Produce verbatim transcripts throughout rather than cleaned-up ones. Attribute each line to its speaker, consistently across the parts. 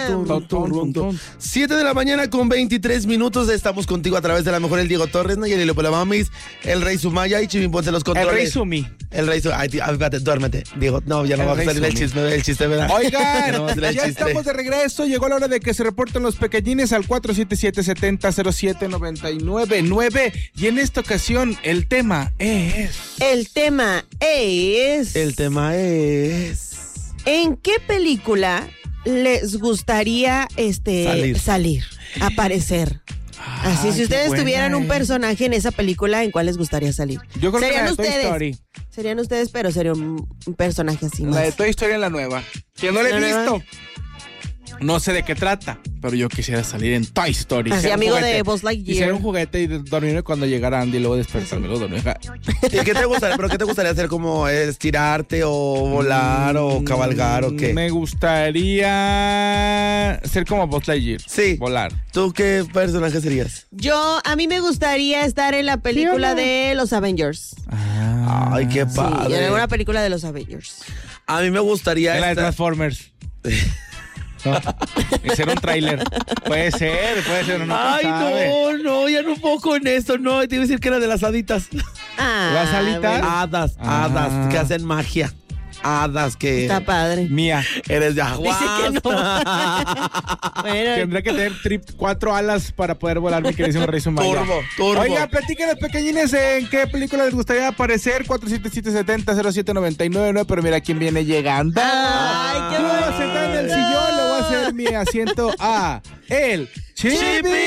Speaker 1: siete de la mañana con veintitrés minutos. Estamos contigo a través de la mejor el Diego Torres, Nayeli López Mamis, el Rey Sumaya y Chivín Ponce los controles.
Speaker 2: El Rey Sumi.
Speaker 1: El Rey Sumi. Ay, tío, espérate, duérmete. Diego, no, ya no va a salir el chisme, el chiste, ¿verdad?
Speaker 2: Oigan,
Speaker 1: no
Speaker 2: ya
Speaker 1: chiste.
Speaker 2: Estamos de regreso. Llegó la hora de que se reporten los pequeñines al cuatro siete siete, siete cero, cero siete nueve nueve nueve. Y en esta ocasión, el tema es...
Speaker 3: El tema es...
Speaker 1: El tema es...
Speaker 3: ¿En qué película les gustaría este
Speaker 1: salir,
Speaker 3: salir aparecer?
Speaker 2: Ah,
Speaker 3: Así, si ustedes
Speaker 2: buena,
Speaker 3: tuvieran
Speaker 2: eh.
Speaker 3: un personaje en esa película, ¿en cuál les gustaría salir?
Speaker 2: Yo creo
Speaker 3: serían
Speaker 2: que la de Toy
Speaker 3: ustedes.
Speaker 2: Story.
Speaker 3: Serían ustedes, pero sería un, un personaje así más.
Speaker 2: La de Toy Story en la nueva. Que no la he
Speaker 3: ¿La
Speaker 2: visto.
Speaker 3: nueva?
Speaker 2: No sé de qué trata, pero yo quisiera salir en Toy Story.
Speaker 3: Así,
Speaker 2: ser un
Speaker 3: amigo
Speaker 2: juguete.
Speaker 3: de Buzz Lightyear.
Speaker 2: Y ser un juguete y dormirme cuando llegara Andy y luego despertarme. Luego dormir.
Speaker 1: ¿Y qué te gustaría? ¿Pero qué te gustaría hacer? ¿Como estirarte o volar o cabalgar o qué?
Speaker 2: Me gustaría ser como Buzz Lightyear.
Speaker 1: Sí.
Speaker 2: Volar.
Speaker 1: ¿Tú qué personaje serías?
Speaker 3: Yo, a mí me gustaría estar en la película
Speaker 2: ¿Sí o no?
Speaker 3: de los Avengers.
Speaker 2: Ah.
Speaker 1: Ay, qué
Speaker 3: Sí,
Speaker 1: padre.
Speaker 3: en alguna película de los Avengers.
Speaker 1: A mí me gustaría
Speaker 2: En la de
Speaker 1: estar...
Speaker 2: Transformers. No. Y ser un tráiler. Puede ser, puede ser. No,
Speaker 1: Ay,
Speaker 2: sabe.
Speaker 1: no, no, ya no puedo con esto. No, te iba a decir que era de las haditas.
Speaker 3: Ah,
Speaker 2: ¿Las alitas?
Speaker 3: bueno,
Speaker 1: Hadas,
Speaker 2: Ah.
Speaker 1: hadas, que hacen magia. Hadas que...
Speaker 3: está padre.
Speaker 2: Mía.
Speaker 1: Eres de
Speaker 3: Dice que no. Bueno,
Speaker 2: Tendrá que tener trip, cuatro alas para poder volar, mi queridísimo Rey Sumaya.
Speaker 1: Turbo, turbo.
Speaker 2: Oiga, platíquenos, pequeñines, en qué película les gustaría aparecer. cuatro siete siete, siete cero, cero siete nueve nueve. Pero mira quién viene llegando.
Speaker 3: Ay, qué
Speaker 2: Yo me voy a sentar en el
Speaker 3: bonito.
Speaker 2: sillón, le voy a hacer mi asiento a el Chipi.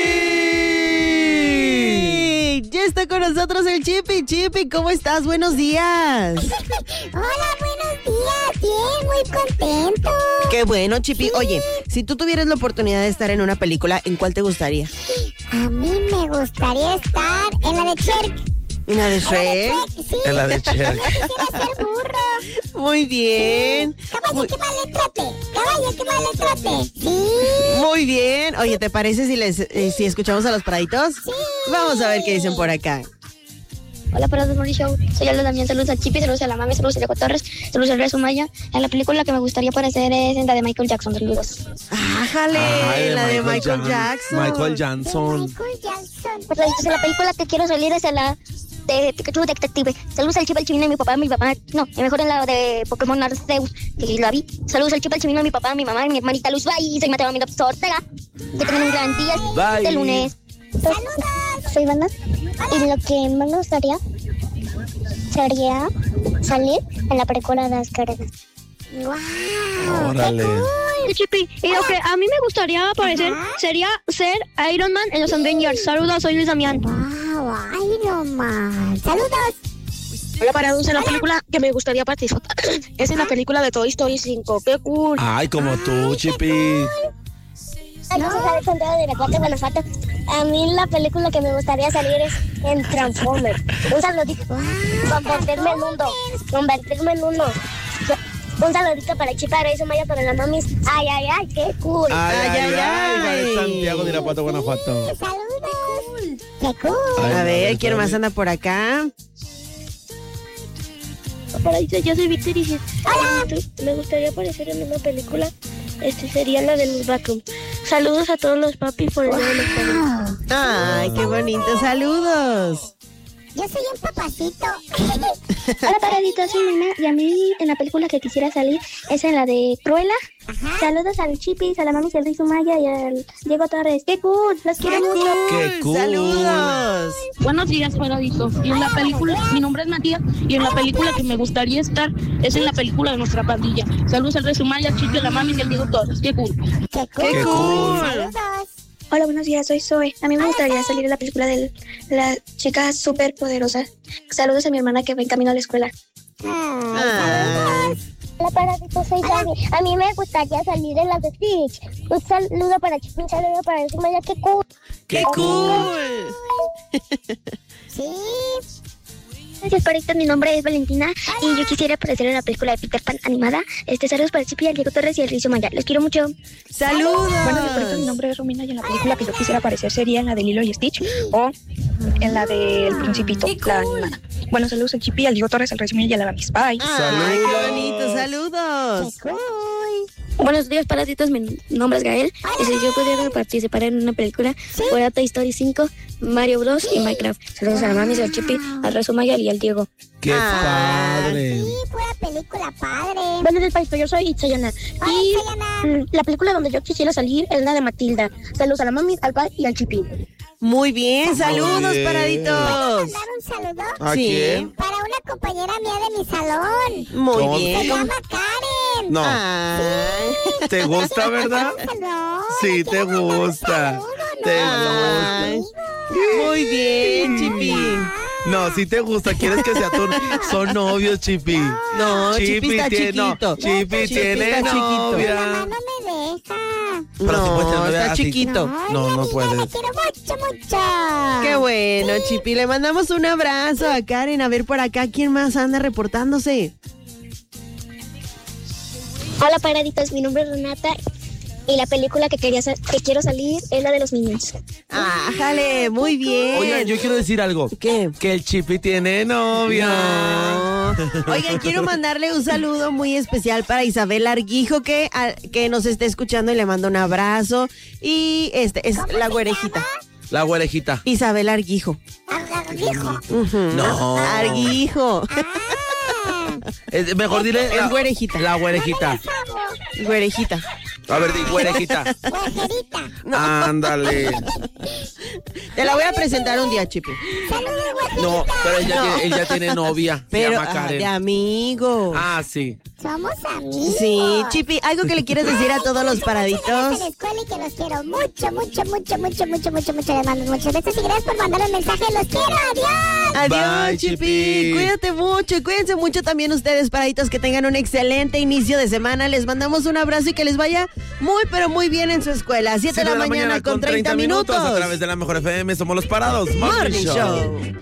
Speaker 3: Chipi, ya está con nosotros el Chipi. Chipi, ¿cómo estás? Buenos días.
Speaker 4: Hola, buenos días. Bien, muy contento.
Speaker 3: Qué bueno, Chipi. Oye, si tú tuvieras la oportunidad de estar en una película, ¿en cuál te gustaría?
Speaker 4: A mí me gustaría estar en la de Cherk.
Speaker 3: ¿En la de Shrek?
Speaker 4: Sí.
Speaker 1: En la de Cherk.
Speaker 4: Yo quisiera ser burro.
Speaker 3: Muy bien.
Speaker 4: Caballo,
Speaker 3: Muy,
Speaker 4: qué mal le trate. Caballo, qué mal le trate. Sí.
Speaker 3: muy bien. Oye, ¿te parece si les eh, si escuchamos a los paraditos?
Speaker 4: Sí.
Speaker 3: Vamos a ver qué dicen por acá.
Speaker 5: Hola, para The Morning Show. Soy Aldo Damián. Saludos a Chipi, saludos a la mami, saludos a Diego Torres, saludos al Rey Sumaya. En la película que me gustaría aparecer es en la de Michael Jackson. Saludos.
Speaker 3: ¡Ájale!
Speaker 1: Ay,
Speaker 3: la de Michael
Speaker 1: Jan-
Speaker 3: Jackson.
Speaker 1: Michael Jackson.
Speaker 4: Michael Jackson.
Speaker 5: Pues en la película que quiero salir es en la de Pikachu Detective. Saludos al Chipi, al Chivino, a mi papá, a mi papá. No, mejor en la de Pokémon Arceus, que la vi. Saludos al Chipi, al Chivino, a mi papá, a mi mamá, a mi hermanita Luz. Bye. Soy Mateo Amigo Ortega. Que tengan un gran día.
Speaker 1: Bye.
Speaker 5: De lunes.
Speaker 4: Saludos.
Speaker 5: Soy Vanda. Y lo que más me gustaría sería salir en la película de las carreras.
Speaker 4: Wow.
Speaker 1: Órale.
Speaker 5: Chipi, y lo que a mí me gustaría aparecer sería ser Iron Man en los Avengers. Saludos, soy Luis Damián.
Speaker 4: Wow, Iron Man. Saludos.
Speaker 5: Hola, parados, en la película que me gustaría participar es en la película de Toy Story cinco. ¡Qué cool!
Speaker 1: Ay, como tú, Chipi.
Speaker 5: Yo soy Alejandra de Recuerdo, Guanajuato. A mí la película que me gustaría salir es en Transformers. Un saludito. Convertirme en uno. Convertirme en uno. Un saludito para Chipa, Rey Sumaya, para la mamis. Ay, ay, ay, qué cool.
Speaker 1: Ay, ay,
Speaker 3: Ay,
Speaker 1: ay,
Speaker 3: ay,
Speaker 1: ay.
Speaker 3: ay.
Speaker 1: Santiago de Irapuato, Guanajuato.
Speaker 4: Saludos. Qué cool.
Speaker 1: Ay,
Speaker 3: A
Speaker 1: no,
Speaker 3: ver,
Speaker 1: no,
Speaker 3: ¿quién
Speaker 1: no,
Speaker 3: más
Speaker 1: no.
Speaker 3: anda por acá?
Speaker 5: Yo soy Víctor y si me gustaría aparecer en una película, este sería la de los Vacuum. Saludos a todos los papis por el día de los padres.
Speaker 4: Wow.
Speaker 3: Ay, qué bonito. Saludos.
Speaker 4: Yo soy un papacito.
Speaker 5: Hola, paradita, soy Lina y a mí en la película que quisiera salir es en la de Cruella. Saludos al Chipis, a la mami del Rey Sumaya y al Diego Torres. ¡Qué cool! ¡Los quiero mucho!
Speaker 1: Qué cool.
Speaker 3: Saludos.
Speaker 6: Buenos días, paradito. Y en la película, mi nombre es Matías, y en la película que me gustaría estar es en la película de nuestra pandilla. Saludos al Rey Sumaya, Chipi, la mami y el Diego Torres. ¡Qué cool!
Speaker 4: Qué cool.
Speaker 1: Qué cool.
Speaker 4: Saludos.
Speaker 5: Hola, buenos días, soy Zoe. A mí me gustaría salir en la película de la chica súper poderosa. Saludos a mi hermana que va en camino a la escuela.
Speaker 3: Ay.
Speaker 5: Hola, paradito, soy Gaby. A mí me gustaría salir en la de Stitch. Un saludo para Chipi, un saludo para el Sumaya. ¡Qué cool!
Speaker 1: Qué cool.
Speaker 4: Sí.
Speaker 5: Gracias, paradito. Mi nombre es Valentina y yo quisiera aparecer en la película de Peter Pan animada. Este, saludos para Chipi, el Diego Torres y el Rey Sumaya. Les quiero mucho.
Speaker 3: Saludos.
Speaker 6: Bueno, de pronto mi nombre es Romina y en la película que yo quisiera aparecer sería en la de Lilo y Stitch o en la del Principito, la animada. Bueno, saludos a Chipi, al Diego Torres, al Rey Sumaya y a la Mamis. Bye.
Speaker 3: Ay, qué bonito. Saludos.
Speaker 4: Qué cool.
Speaker 5: Buenos días, paraditos. Mi nombre es Gael. Y si yo pudiera participar en una película, fuera Toy Story cinco, Mario Bros. Y Minecraft. Saludos a la mami, al Chipi, al Resumaya y al Diego.
Speaker 1: ¡Qué
Speaker 3: Ah,
Speaker 1: padre!
Speaker 4: Sí, pura película padre.
Speaker 5: Buenos días, Paito. Yo soy Itzayana.
Speaker 4: Hola,
Speaker 5: Y
Speaker 4: Itzayana.
Speaker 5: mm, la película donde yo quisiera salir es la de Matilda. Saludos a la mami, al Pai y al Chipi.
Speaker 3: Muy bien, saludos,
Speaker 1: bien.
Speaker 3: paraditos.
Speaker 4: Dar un saludo
Speaker 1: ¿A
Speaker 3: Sí.
Speaker 1: quién?
Speaker 4: para una compañera mía de mi salón.
Speaker 3: Muy
Speaker 1: ¿Cómo?
Speaker 4: Se
Speaker 3: bien.
Speaker 4: llama Karen.
Speaker 1: No.
Speaker 3: Ay.
Speaker 1: ¿Te gusta, verdad?
Speaker 4: Saludos.
Speaker 1: Sí, te gusta. Te gusta.
Speaker 3: Ay. Muy bien, Chipi.
Speaker 1: No, si te gusta, quieres que sea tu... Son novios, Chipi.
Speaker 3: No, Chipi está
Speaker 1: tiene, no,
Speaker 3: chiquito.
Speaker 1: Chipi
Speaker 3: Chipi
Speaker 1: tiene
Speaker 3: está chiquito.
Speaker 1: novia.
Speaker 4: La mamá no me deja.
Speaker 1: Pero sí puedes tener
Speaker 3: No,
Speaker 1: novia
Speaker 3: está
Speaker 1: así.
Speaker 3: chiquito.
Speaker 1: No, no
Speaker 4: la
Speaker 1: puedes.
Speaker 4: niña, la quiero mucho, mucho.
Speaker 3: Qué bueno, Chipi. Le mandamos un abrazo a Karen. A ver por acá, ¿quién más anda reportándose?
Speaker 5: Hola, paraditos. Mi nombre es Renata. Y la película que quería sa- que quiero salir es la de los Minions.
Speaker 3: Ah, jale, muy bien.
Speaker 1: Oigan, yo quiero decir algo.
Speaker 3: ¿Qué?
Speaker 1: Que el Chipi tiene novia.
Speaker 3: No. Oigan, quiero mandarle un saludo muy especial para Isabel Arguijo que, a- que nos está escuchando y le mando un abrazo. Y este es la güerejita.
Speaker 1: La güerejita.
Speaker 3: Isabel Arguijo.
Speaker 4: Hijo.
Speaker 3: Ujú.
Speaker 1: No.
Speaker 3: Arguijo.
Speaker 1: Es- mejor dile
Speaker 3: Es
Speaker 1: la,
Speaker 3: güerejita.
Speaker 1: la güerejita.
Speaker 3: Güerejita.
Speaker 1: A ver, di güerejita.
Speaker 4: Guajerita.
Speaker 1: Ándale.
Speaker 3: Te la voy a presentar un día, Chipi.
Speaker 4: Saludos, guajerita.
Speaker 1: No, pero él ya,
Speaker 3: No.
Speaker 1: tiene, él ya tiene novia.
Speaker 3: Pero
Speaker 1: se llama
Speaker 3: ah,
Speaker 1: Karen.
Speaker 3: de amigos.
Speaker 1: Ah, sí.
Speaker 4: Somos amigos.
Speaker 3: Sí, Chipi, ¿algo que le quieres decir a todos los
Speaker 4: Muchas
Speaker 3: paraditos?
Speaker 4: gracias a la escuela y que los quiero mucho, mucho, mucho, mucho, mucho, mucho, mucho. Les mando muchos besos y gracias por mandar el mensaje. Los quiero. Adiós.
Speaker 3: Adiós,
Speaker 1: Bye,
Speaker 3: Chipi.
Speaker 1: Chipi.
Speaker 3: Cuídate mucho y cuídense mucho también ustedes, paraditos, que tengan un excelente inicio de semana. Les mandamos un abrazo y que les vaya muy, pero muy bien en su escuela. Siete de la mañana con treinta minutos.
Speaker 1: A través de la Mejor F M somos los parados.
Speaker 3: Morning Show.